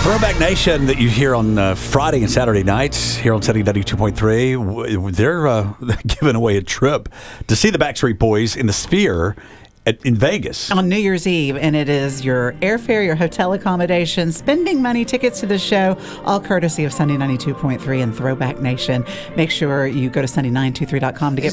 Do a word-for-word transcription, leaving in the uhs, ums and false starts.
Throwback Nation that you hear on uh, Friday and Saturday nights here on Sunny ninety-two point three, they're uh, giving away a trip to see the Backstreet Boys in the Sphere at, in Vegas. On New Year's Eve, and it is your airfare, your hotel accommodation, spending money, tickets to the show, all courtesy of Sunny ninety-two point three and Throwback Nation. Make sure you go to sunny nine two three dot com to get